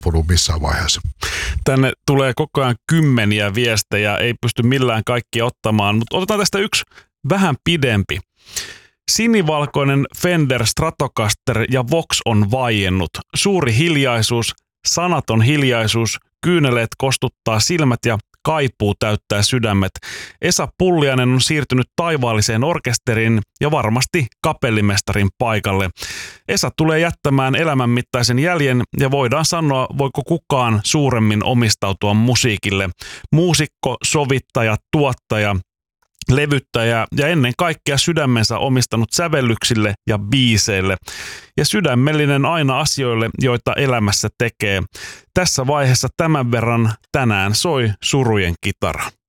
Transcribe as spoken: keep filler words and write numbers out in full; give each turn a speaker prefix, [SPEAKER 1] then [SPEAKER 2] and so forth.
[SPEAKER 1] loppunut missään vaiheessa.
[SPEAKER 2] Tänne tulee koko ajan kymmeniä viestejä, ei pysty millään kaikki ottamaan, mutta otetaan tästä yksi vähän pidempi. Sinivalkoinen Fender Stratocaster ja Vox on vaiennut. Suuri hiljaisuus, sanaton hiljaisuus, kyyneleet kostuttaa silmät ja kaipuu täyttää sydämet. Esa Pulliainen on siirtynyt taivaalliseen orkesteriin ja varmasti kapellimestarin paikalle. Esa tulee jättämään elämänmittaisen jäljen ja voidaan sanoa, voiko kukaan suuremmin omistautua musiikille. Muusikko, sovittaja, tuottaja, levyttäjä ja ennen kaikkea sydämensä omistanut sävellyksille ja biiseille. Ja sydämellinen aina asioille, joita elämässä tekee. Tässä vaiheessa tämän verran tänään soi surujen kitara.